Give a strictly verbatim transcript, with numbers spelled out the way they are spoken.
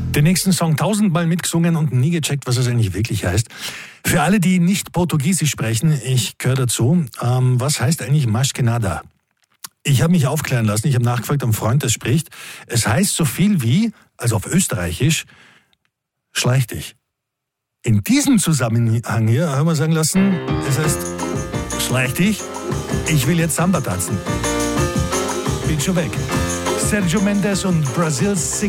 Den nächsten Song tausendmal mitgesungen und nie gecheckt, was es eigentlich wirklich heißt. Für alle, die nicht Portugiesisch sprechen, ich gehöre dazu, ähm, was heißt eigentlich mais que nada? Ich habe mich aufklären lassen, ich habe nachgefragt, am Freund, der spricht. Es heißt so viel wie, also auf Österreichisch, schleich dich. In diesem Zusammenhang hier haben wir sagen lassen, es heißt, schleich dich, ich will jetzt Samba tanzen. Bin schon weg. Sergio Mendes und Brazil